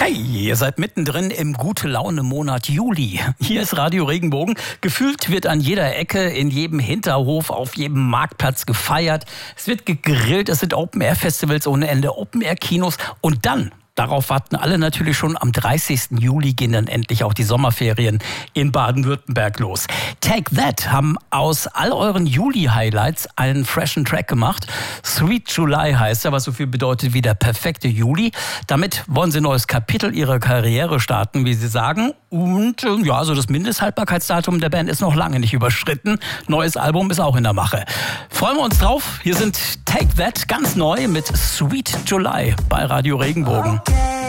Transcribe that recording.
Hey, ihr seid mittendrin im Gute-Laune-Monat Juli. Hier ist Radio Regenbogen. Gefühlt wird an jeder Ecke, in jedem Hinterhof, auf jedem Marktplatz gefeiert. Es wird gegrillt, es sind Open-Air-Festivals ohne Ende, Open-Air-Kinos. Und dann, darauf warten alle natürlich schon, am 30. Juli gehen dann endlich auch die Sommerferien in Baden-Württemberg los. Take That haben aus all euren Juli-Highlights einen freshen Track gemacht. Sweet July heißt er, was so viel bedeutet wie der perfekte Juli. Damit wollen sie ein neues Kapitel ihrer Karriere starten, wie sie sagen. Und ja, also das Mindesthaltbarkeitsdatum der Band ist noch lange nicht überschritten. Neues Album ist auch in der Mache. Freuen wir uns drauf. Hier sind Take That ganz neu mit Sweet July bei Radio Regenbogen.